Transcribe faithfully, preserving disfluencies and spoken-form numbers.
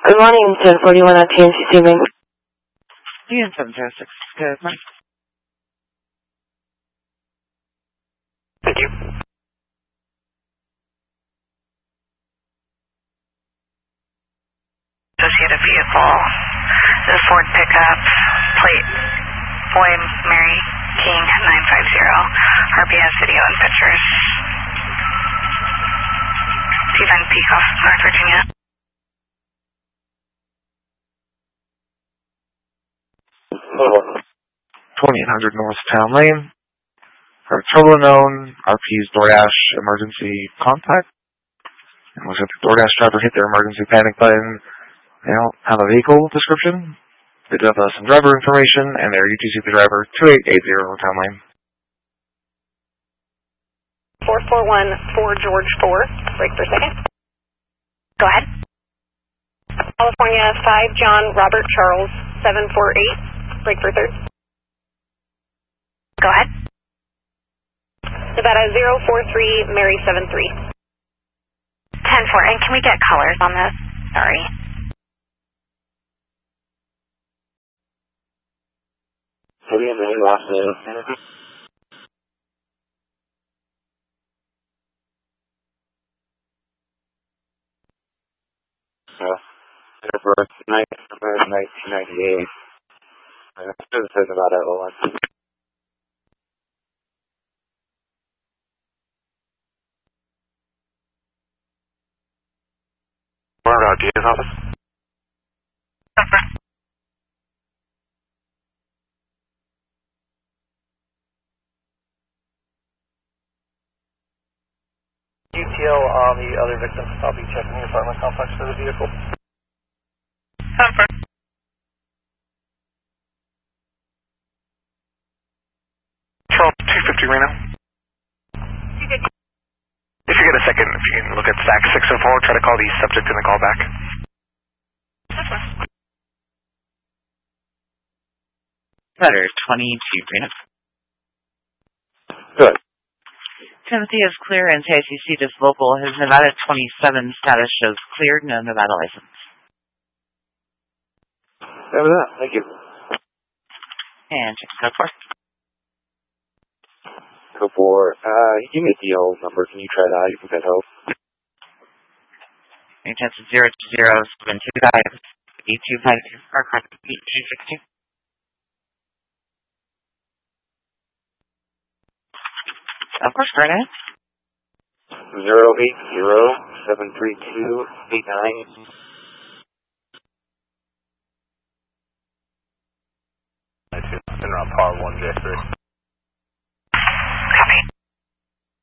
Good morning, ten forty-one at T N C C Bank. T N seven zero six, good morning. Thank you. Associated vehicle, the Ford pickup, plate Boy Mary King nine five zero, R B S video and pictures. Stephen Peacock, North Virginia. twenty-eight hundred North Town Lane. For trouble known, R P's DoorDash emergency contact. And looks like the DoorDash driver hit their emergency panic button. They don't have a vehicle description. They do have uh, some driver information, and they're U T C the driver, two eight eight zero Town Lane. four four one four George four, break for a second. Go ahead. California five John Robert Charles seven four eight, break for third. Go ahead. Nevada zero four three Mary seven three. ten four, and can we get colors on this? Sorry. Maybe in the last name. Uh, their birth, nineteen ninety-eight. Uh, it says about it, hold on. Where about D A's office? Detail on the other victims. I'll be checking the apartment complex for the vehicle. Confirm. Charles, two fifty Reno. If you get a second, if you can look at stack six oh four, try to call the subject in the callback. Better, twenty-two, Reno. Good. Timothy is clear and T I C C just local. His Nevada twenty-seven status shows cleared, no Nevada license. That was that. Thank you. And check code four. Code four. Uh, give me a D L number. Can you try that? You think that helps? Any chance of zero two zero seven two five eight two five two or correct eight two six two? Of course, right ahead. Zero eight zero seven three two eight nine. Been around par one J three.